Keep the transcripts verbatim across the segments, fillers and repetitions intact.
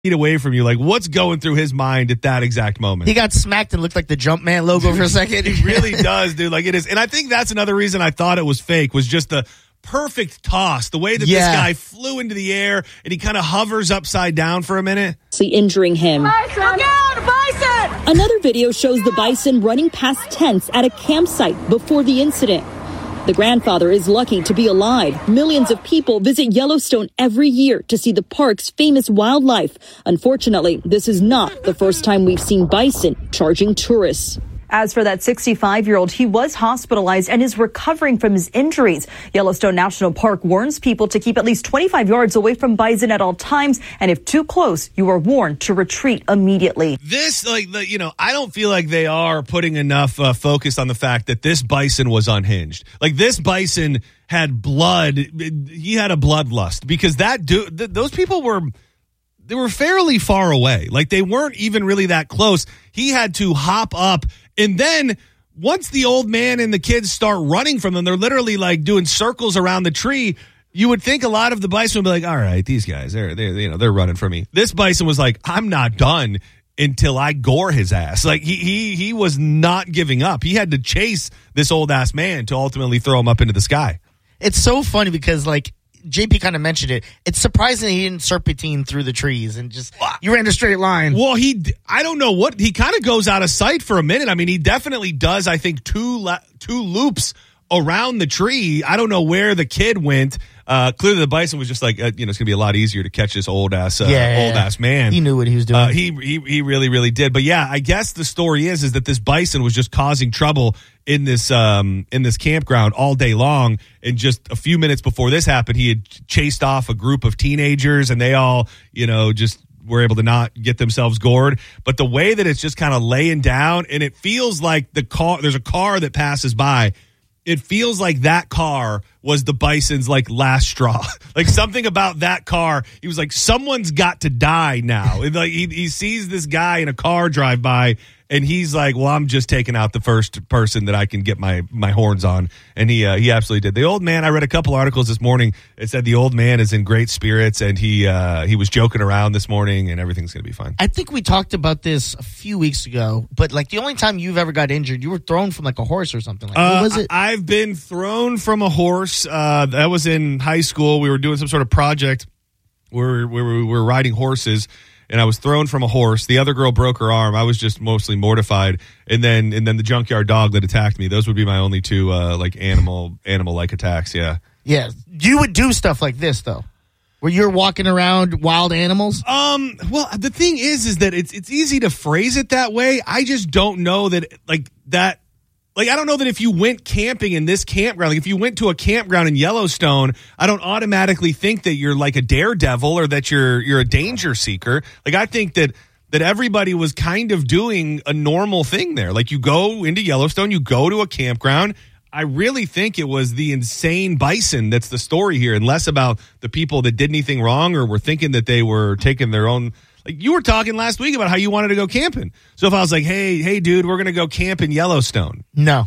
feet away from you. Like, what's going through his mind at that exact moment? He got smacked and looked like the Jumpman logo for a second. He really does, dude. Like, it is. And I think that's another reason I thought it was fake, was just the perfect toss. The way that Yeah. this guy flew into the air and he kind of hovers upside down for a minute. Injuring him. Bison! Look out, bison! Another video shows the bison running past tents at a campsite before the incident. The grandfather is lucky to be alive. Millions of people visit Yellowstone every year to see the park's famous wildlife. Unfortunately, this is not the first time we've seen bison charging tourists. As for that sixty-five-year-old, he was hospitalized and is recovering from his injuries. Yellowstone National Park warns people to keep at least twenty-five yards away from bison at all times. And if too close, you are warned to retreat immediately. This, like, the, you know, I don't feel like they are putting enough uh, focus on the fact that this bison was unhinged. Like, this bison had blood. He had a bloodlust because that dude, th- those people were, they were fairly far away. Like, they weren't even really that close. He had to hop up. And then once the old man and the kids start running from them, they're literally like doing circles around the tree. You would think a lot of the bison would be like, all right, these guys, they're, they're, you know, they're running from me. This bison was like, I'm not done until I gore his ass. Like, he, he, he was not giving up. He had to chase this old ass man to ultimately throw him up into the sky. It's so funny because, like, J P kind of mentioned it. It's surprising he didn't serpentine through the trees and just, you ran a straight line. Well, he, I don't know what, he kind of goes out of sight for a minute. I mean, he definitely does, I think, two, la- two loops around the tree. I don't know where the kid went. Uh, clearly the bison was just like, uh, you know, it's going to be a lot easier to catch this old ass, uh, yeah, old ass man. He knew what he was doing. Uh, he, he, he really, really did. But yeah, I guess the story is, is that this bison was just causing trouble in this, um, in this campground all day long. And just a few minutes before this happened, he had chased off a group of teenagers and they all, you know, just were able to not get themselves gored. But the way that it's just kind of laying down, and it feels like the car, there's a car that passes by. It feels like that car was the bison's like last straw. Like, something about that car, he was like, someone's got to die now. And like, he, he sees this guy in a car drive by, and he's like, well, I'm just taking out the first person that I can get my, my horns on. And he uh, he absolutely did. The old man, I read a couple articles this morning. It said the old man is in great spirits, and he uh, he was joking around this morning, and everything's going to be fine. I think we talked about this a few weeks ago, but like the only time you've ever got injured, you were thrown from like a horse or something. Like, uh, what was it? I've been thrown from a horse. Uh, that was in high school. We were doing some sort of project where, where we were riding horses, and I was thrown from a horse. The other girl broke her arm. I was just mostly mortified. And then and then the junkyard dog that attacked me. Those would be my only two uh, like animal animal like attacks. Yeah. Yeah, you would do stuff like this though, where you're walking around wild animals. Um. Well, the thing is, is that it's it's easy to phrase it that way. I just don't know that like that. Like, I don't know that if you went camping in this campground, like if you went to a campground in Yellowstone, I don't automatically think that you're like a daredevil or that you're you're a danger seeker. Like, I think that that everybody was kind of doing a normal thing there. Like, you go into Yellowstone, you go to a campground. I really think it was the insane bison that's the story here, and less about the people that did anything wrong or were thinking that they were taking their own. Like, you were talking last week about how you wanted to go camping. So if I was like, hey, hey, dude, we're going to go camp in Yellowstone. No.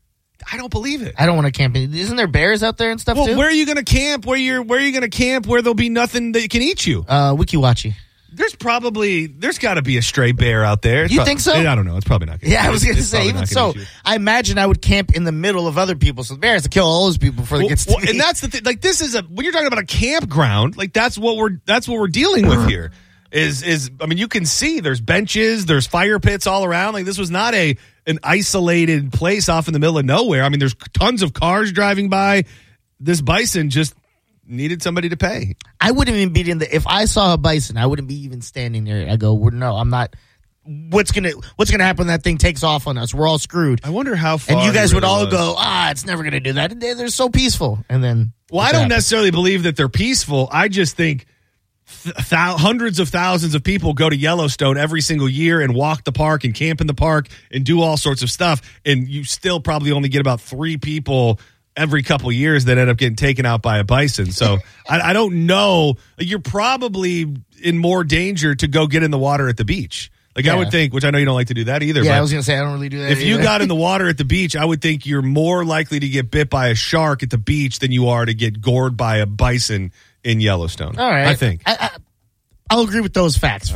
I don't believe it. I don't want to camp. Isn't there bears out there and stuff, well, too? Where are you going to camp? Where you're where are you going to camp where there'll be nothing that can eat you? Uh, Wikiwachi. There's probably, there's got to be a stray bear out there. It's you pro- think so? I don't know. It's probably not going to Yeah, I was going to say, even so, I imagine I would camp in the middle of other people. So the bear has to kill all those people before well, it gets to well, me. And that's the thing. Like, this is a, when you're talking about a campground, like, that's what we're, that's what we're dealing with here. Is, is, I mean, you can see there's benches, there's fire pits all around. Like, this was not a, an isolated place off in the middle of nowhere. I mean, there's tons of cars driving by. This bison just needed somebody to pay. I wouldn't even be in the, if I saw a bison, I wouldn't be even standing there. I go, well, no, I'm not. What's gonna What's gonna happen when that thing takes off on us? We're all screwed. I wonder how far. And you guys really would all was. go, ah, it's never gonna do that. They're, they're so peaceful. And then, well, I don't happened. necessarily believe that they're peaceful. I just think th- th- hundreds of thousands of people go to Yellowstone every single year and walk the park and camp in the park and do all sorts of stuff, and you still probably only get about three people every couple years that end up getting taken out by a bison. So I, I don't know. Like, you're probably in more danger to go get in the water at the beach. Like, yeah. I would think, which I know you don't like to do that either. Yeah, but I was going to say, I don't really do that If either. you got in the water at the beach, I would think you're more likely to get bit by a shark at the beach than you are to get gored by a bison in Yellowstone. All right. I think. I, I, I'll agree with those facts.